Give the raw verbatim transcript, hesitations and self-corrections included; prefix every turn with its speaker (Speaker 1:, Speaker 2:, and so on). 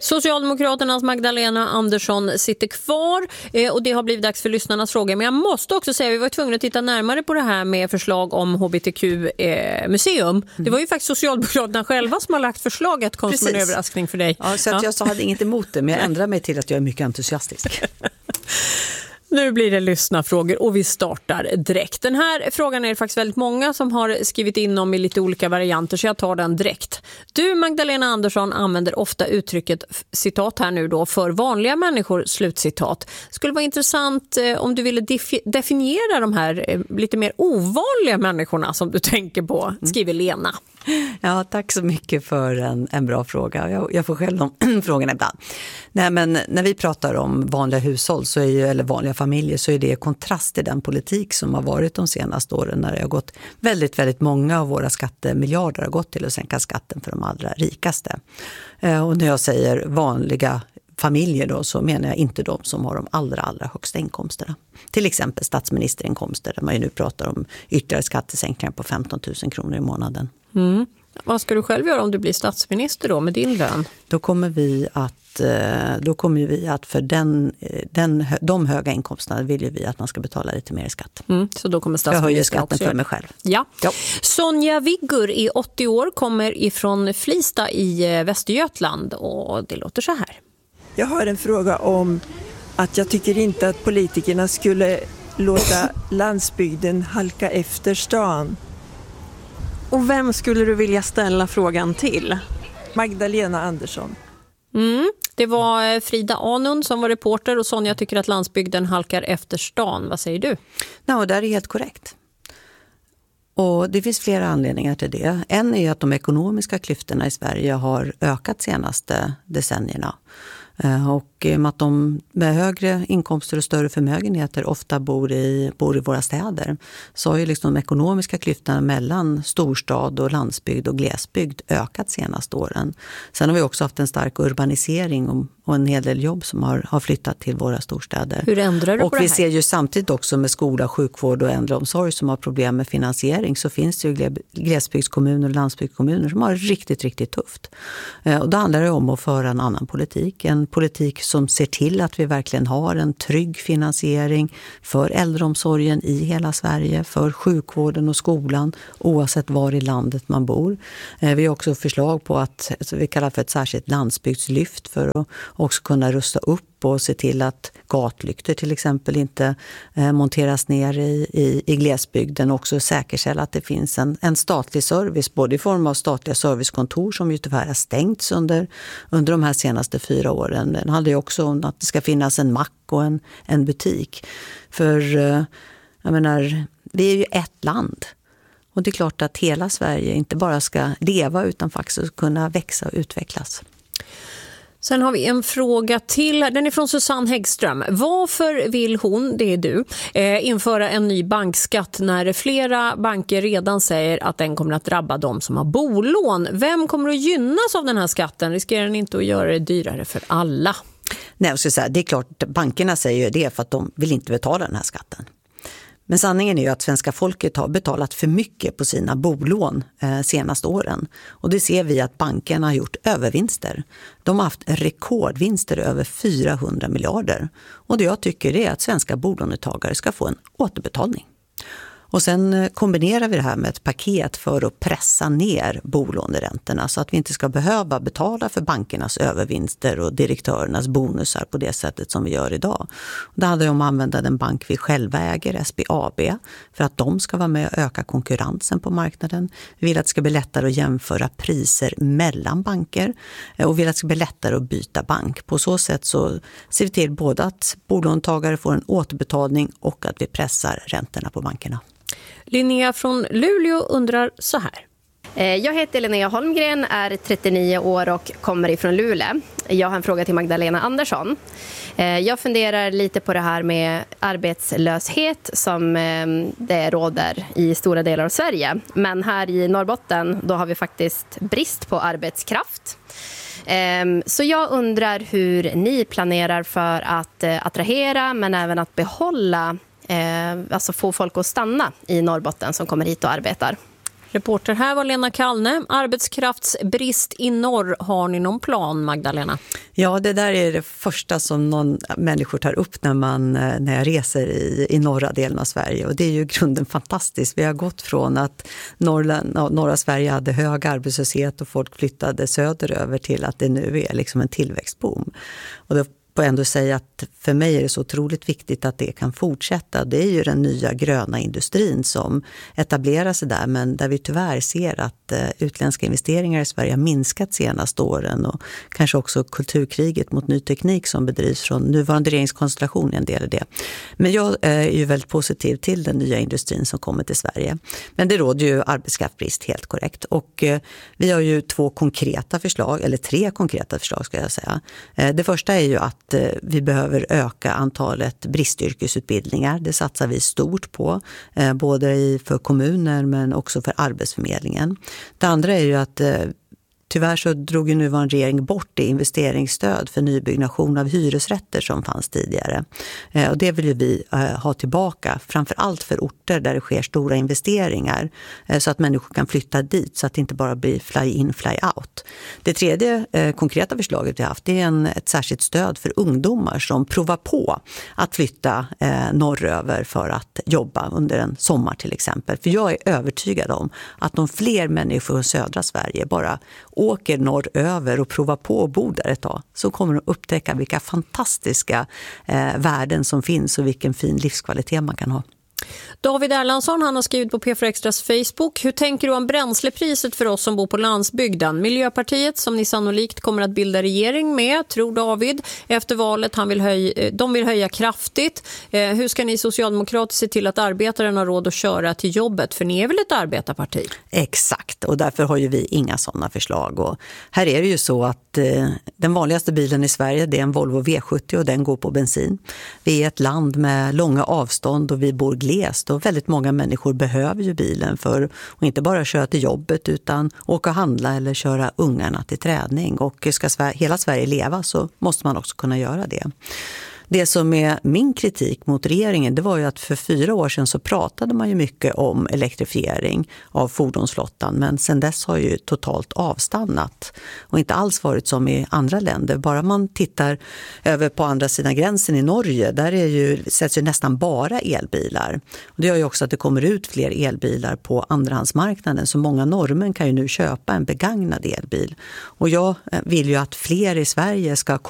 Speaker 1: Socialdemokraternas Magdalena Andersson sitter kvar eh, och det har blivit dags för lyssnarnas frågor. Men jag måste också säga att vi var tvungna att titta närmare på det här med förslag om H B T Q-museum. Eh, det var ju faktiskt Socialdemokraterna själva som har lagt förslaget. Kom som en överraskning för dig.
Speaker 2: Ja, så att
Speaker 1: ja.
Speaker 2: jag så hade inget emot det, men jag ändrar mig till att jag är mycket entusiastisk.
Speaker 1: Nu blir det lyssnarfrågor och vi startar direkt. Den här frågan är det faktiskt väldigt många som har skrivit in om i lite olika varianter, så jag tar den direkt. Du, Magdalena Andersson, använder ofta uttrycket, citat här nu då, för vanliga människor, slutcitat. Skulle vara intressant eh, om du ville defi- definiera de här eh, lite mer ovanliga människorna som du tänker på, skriver Lena.
Speaker 2: Ja, tack så mycket för en, en bra fråga. Jag, jag får själv de frågorna ibland. Nej, men när vi pratar om vanliga hushåll så är ju, eller vanliga familjer, så är det kontrast till den politik som har varit de senaste åren, när det har gått väldigt, väldigt många av våra skattemiljarder har gått till att sänka skatten för de allra rikaste. Eh, och när jag säger vanliga familjer då, så menar jag inte de som har de allra, allra högsta inkomsterna. Till exempel statsministerinkomster, där man ju nu pratar om ytterligare skattesänkningar på femton tusen kronor i månaden.
Speaker 1: Mm. Vad ska du själv göra om du blir statsminister då med din lön?
Speaker 2: Då kommer vi att, då kommer vi att för den, den, de höga inkomsterna vill ju vi att man ska betala lite mer i skatt.
Speaker 1: Mm, så då kommer statsministern
Speaker 2: jag höjer skatten
Speaker 1: också
Speaker 2: för mig själv.
Speaker 1: Ja.
Speaker 2: ja.
Speaker 1: Sonja Viggur är åttio år, kommer ifrån Flista i Västergötland och det låter så här.
Speaker 3: Jag har en fråga om att jag tycker inte att politikerna skulle låta landsbygden halka efter stan.
Speaker 4: Och vem skulle du vilja ställa frågan till?
Speaker 3: Magdalena Andersson.
Speaker 1: Mm, det var Frida Anund som var reporter och Sonja tycker att landsbygden halkar efter stan. Vad säger du?
Speaker 2: Ja, det är helt korrekt. Och det finns flera anledningar till det. En är att de ekonomiska klyftorna i Sverige har ökat senaste decennierna. Och att de med högre inkomster och större förmögenheter ofta bor i, bor i våra städer, så har ju liksom de ekonomiska klyftorna mellan storstad och landsbygd och glesbygd ökat senaste åren. Sen har vi också haft en stark urbanisering och, och en hel del jobb som har, har flyttat till våra storstäder.
Speaker 1: Hur ändrar du
Speaker 2: och
Speaker 1: på det här?
Speaker 2: Vi ser ju samtidigt också med skola, sjukvård och äldreomsorg som har problem med finansiering, så finns det ju glesbygdskommuner och landsbygdskommuner som har riktigt, riktigt tufft. Och då handlar det om att föra en annan politik, en politik som ser till att vi verkligen har en trygg finansiering för äldreomsorgen i hela Sverige, för sjukvården och skolan oavsett var i landet man bor. Vi har också förslag på att, alltså vi kallar för ett särskilt landsbygdslyft, för att också kunna rusta upp och se till att gatlyktor till exempel inte eh, monteras ner i, i, i glesbygden, och också säkerställa att det finns en, en statlig service, både i form av statliga servicekontor som ju tyvärr har stängts under, under de här senaste fyra åren. Det handlar ju också om att det ska finnas en mack och en, en butik. För eh, jag menar, vi är ju ett land. Och det är klart att hela Sverige inte bara ska leva utan faktiskt kunna växa och utvecklas.
Speaker 1: Sen har vi en fråga till. Den är från Susanne Häggström. Varför vill hon, det är du, eh, införa en ny bankskatt när flera banker redan säger att den kommer att drabba de som har bolån? Vem kommer att gynnas av den här skatten? Riskerar den inte att göra det dyrare för alla?
Speaker 2: Nej, jag ska säga, det är klart, bankerna säger det för att de vill inte betala den här skatten. Men sanningen är ju att svenska folket har betalat för mycket på sina bolån eh, senaste åren. Och det ser vi att bankerna har gjort övervinster. De har haft rekordvinster över fyrahundra miljarder. Och det jag tycker är att svenska bolånetagare ska få en återbetalning. Och sen kombinerar vi det här med ett paket för att pressa ner bolåneräntorna så att vi inte ska behöva betala för bankernas övervinster och direktörernas bonusar på det sättet som vi gör idag. Det handlar om att använda den bank vi själva äger, S B A B, för att de ska vara med och öka konkurrensen på marknaden. Vi vill att det ska bli lättare att jämföra priser mellan banker och vi vill att det ska bli lättare att byta bank. På så sätt så ser vi till både att bolåntagare får en återbetalning och att vi pressar räntorna på bankerna.
Speaker 1: Linnea från Luleå undrar så här.
Speaker 5: Jag heter Linnea Holmgren, är trettionio år och kommer ifrån Luleå. Jag har en fråga till Magdalena Andersson. Jag funderar lite på det här med arbetslöshet som det råder i stora delar av Sverige. Men här i Norrbotten då har vi faktiskt brist på arbetskraft. Så jag undrar hur ni planerar för att attrahera men även att behålla, alltså få folk att stanna i Norrbotten som kommer hit och arbetar.
Speaker 1: Reporter här var Lena Kallne. Arbetskraftsbrist i norr. Har ni någon plan, Magdalena?
Speaker 2: Ja, det där är det första som någon människor tar upp när, man, när jag reser i, i norra delen av Sverige. Och det är ju i grunden fantastiskt. Vi har gått från att Norrland, norra Sverige hade hög arbetslöshet och folk flyttade söderöver till att det nu är liksom en tillväxtboom. Och då får jag ändå säga att för mig är det så otroligt viktigt att det kan fortsätta. Det är ju den nya gröna industrin som etablerar sig där, men där vi tyvärr ser att utländska investeringar i Sverige har minskat senaste åren, och kanske också kulturkriget mot ny teknik som bedrivs från nuvarande regeringskonstellation är en del i det. Men jag är ju väldigt positiv till den nya industrin som kommer till Sverige. Men det råder ju arbetskraftbrist, helt korrekt. Och vi har ju två konkreta förslag, eller tre konkreta förslag ska jag säga. Det första är ju att vi behöver öka antalet bristyrkesutbildningar. Det satsar vi stort på, både för kommuner men också för Arbetsförmedlingen. Det andra är ju att tyvärr så drog ju nuvarande regering bort det investeringsstöd för nybyggnation av hyresrätter som fanns tidigare. Eh, och det vill ju vi eh, ha tillbaka, framför allt för orter där det sker stora investeringar, eh, så att människor kan flytta dit, så att det inte bara blir fly in, fly out. Det tredje eh, konkreta förslaget vi har haft är en, ett särskilt stöd för ungdomar som provar på att flytta eh, norröver för att jobba under en sommar till exempel. För jag är övertygad om att om fler människor i södra Sverige bara åker norröver och provar på att bo där ett tag, så kommer de upptäcka vilka fantastiska eh, värden som finns och vilken fin livskvalitet man kan ha.
Speaker 1: David Erlandsson, han har skrivit på P fyra Extras Facebook. Hur tänker du om bränslepriset för oss som bor på landsbygden? Miljöpartiet, som ni sannolikt kommer att bilda regering med, tror David, efter valet. Han vill höja, de vill höja kraftigt. Eh, hur ska ni socialdemokrater se till att arbetaren har råd att köra till jobbet? För ni är väl ett arbetarparti? Exakt, och därför har ju vi inga sådana förslag. Och här är det ju så att eh, den vanligaste bilen i Sverige, det är en Volvo V sjuttio, och den går på bensin. Vi är ett land med långa avstånd och vi bor glest, och väldigt många människor behöver ju bilen för att inte bara köra till jobbet utan åka och handla eller köra ungarna till träning. Och ska hela Sverige leva så måste man också kunna göra det. Det som är min kritik mot regeringen, det var ju att för fyra år sedan så pratade man ju mycket om elektrifiering av fordonsflottan, men sedan dess har ju totalt avstannat och inte alls varit som i andra länder. Bara man tittar över på andra sidan gränsen i Norge, där är ju, sätts ju nästan bara elbilar. Och det gör ju också att det kommer ut fler elbilar på andrahandsmarknaden, så många norrmän kan ju nu köpa en begagnad elbil. Och jag vill ju att fler i Sverige ska